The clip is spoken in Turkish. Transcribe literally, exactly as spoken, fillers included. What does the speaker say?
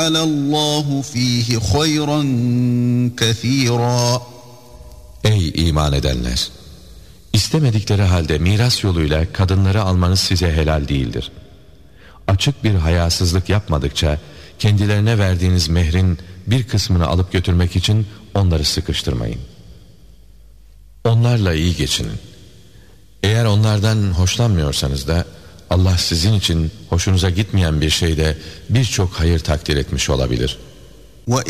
Allahu fihi hayran kethira. Ey iman edenler! İstemedikleri halde miras yoluyla kadınları almanız size helal değildir. Açık bir hayasızlık yapmadıkça kendilerine verdiğiniz mehrin bir kısmını alıp götürmek için onları sıkıştırmayın. Onlarla iyi geçinin. Eğer onlardan hoşlanmıyorsanız da Allah sizin için hoşunuza gitmeyen bir şeyde birçok hayır takdir etmiş olabilir.